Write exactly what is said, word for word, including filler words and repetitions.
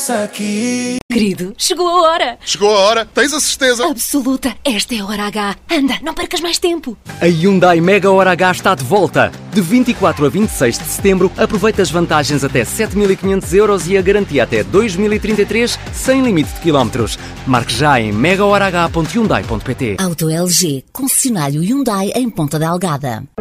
passa aqui. Querido, chegou a hora. Chegou a hora, tens a certeza? Absoluta, esta é a hora H. Anda, não percas mais tempo. A Hyundai Mega Hora H está de volta. De vinte e quatro a vinte e seis de setembro, aproveita as vantagens até sete mil e quinhentos euros e a garantia até dois mil e trinta e três, sem limite de quilómetros. Marque já em mega hora h ponto hyundai ponto pt. Auto L G, concessionário Hyundai em Ponta Delgada.